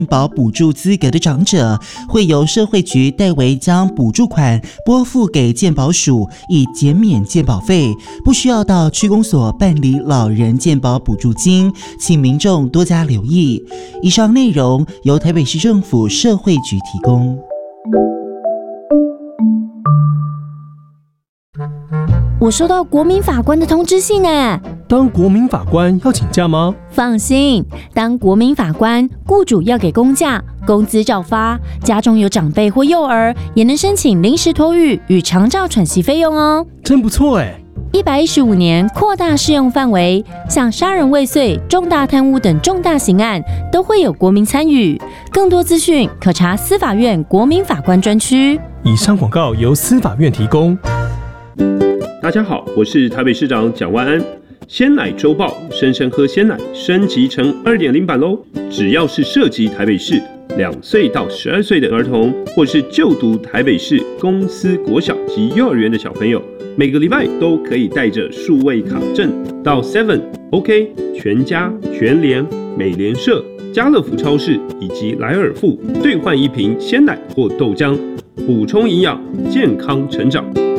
健保补助资格的长者，会由社会局代为将补助款拨付给健保署，以减免健保费，不需要到区公所办理老人健保补助金，请民众多加留意。以上内容由台北市政府社会局提供。 我收到国民法官的通知信呢。 当国民法官要请假吗？ 放心，当国民法官，雇主要给公假，工资照发，家中有长辈或幼儿，也能申请临时托育与长照喘息费用哦。 真不错哎 ！115年扩大适用范围，像杀人未遂、重大贪污等重大刑案都会有国民参与。更多资讯可查司法院国民法官专区。 以上广告由司法院提供。 大家好，我是台北市长蒋万安。鲜奶周报生生喝鲜奶升级成2.0版咯，只要是涉及台北市2岁到12岁的儿童，或是就读台北市公私国小及幼儿园的小朋友，每个礼拜都可以带着数位卡证到 Seven、OK、全家、全联、美联社、家乐福超市以及莱尔富兑换1瓶鲜奶或豆浆，补充营养，健康成长。